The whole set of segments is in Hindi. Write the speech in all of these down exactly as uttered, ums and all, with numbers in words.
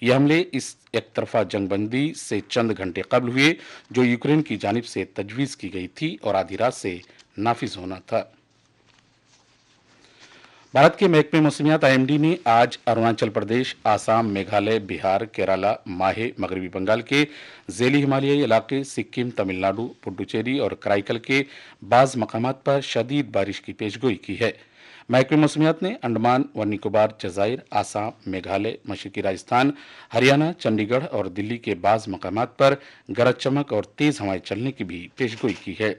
ये हमले इस एक तरफा जंगबंदी से चंद घंटे कबल हुए, जो यूक्रेन की जानिब से तजवीज़ की गई थी और आधी रात से नाफिज होना था। भारत के महकमे मौसमियात आई एम डी ने आज अरुणाचल प्रदेश, आसाम, मेघालय, बिहार, केरला, माहे, मगरबी बंगाल के ज़ैली हिमालयी इलाके, सिक्किम, तमिलनाडु, पुडुचेरी और कराईकल के बाज़ मकामात पर शदीद बारिश की पेशगोई की है। महकमे मौसमियात ने अंडमान व निकोबार, जज़ाइर, आसाम, मेघालय, मशरकी राजस्थान, हरियाणा, चंडीगढ़ और दिल्ली के बाज़ मकामात पर गरज चमक और तेज़ हवाएं चलने की भी पेशगोई की है।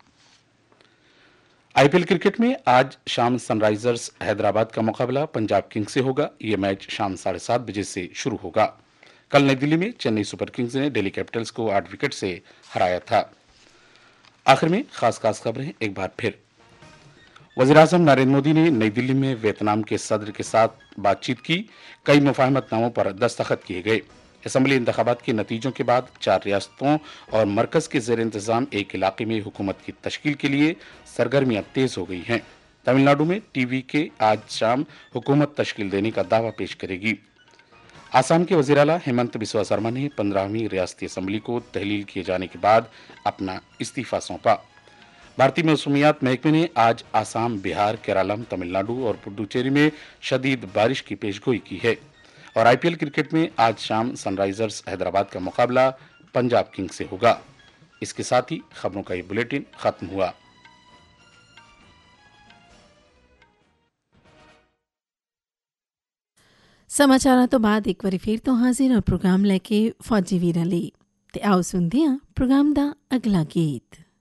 आई पी एल क्रिकेट में आज शाम सनराइजर्स हैदराबाद का मुकाबला पंजाब किंग्स से होगा। यह मैच शाम साढ़े सात बजे से शुरू होगा। कल नई दिल्ली में चेन्नई सुपर किंग्स ने दिल्ली कैपिटल्स को आठ विकेट से हराया था। आखिर में खास खास खबरें एक बार फिर। वज़ीर आज़म नरेंद्र मोदी ने नई दिल्ली में वियतनाम के सदर के साथ बातचीत की। कई मुफाहमतनामों पर दस्तखत किए गए। असम्बली इंतखाबात के नतीजों के बाद चार रियासतों और मरकज के जेर इंतजाम एक इलाके में हुकूमत की तश्कील के लिए सरगर्मियां तेज हो गई हैं। तमिलनाडु में टीवी के आज शाम हुकूमत तश्कील देने का दावा पेश करेगी। आसाम के वज़ीर आला हेमंत बिस्वा शर्मा ने पंद्रहवीं रियासती असम्बली को तहलील किए जाने के बाद अपना इस्तीफा सौंपा। भारतीय मौसमियात महकमे ने आज आसाम, बिहार, केरलम, तमिलनाडु और पुडुचेरी में शदीद बारिश की पेशगोई की है। और आई पी एल क्रिकेट में आज शाम सनराइजर्स हैदराबाद का मुकाबला पंजाब किंग्स से होगा। इसके साथ ही खबरों का ये बुलेटिन खत्म हुआ। समाचारों तो बाद एक बार फिर तो हाजिर और प्रोग्राम लेके फौजी वीर अली ते आओ सुनते हैं प्रोग्राम दा अगला गीत।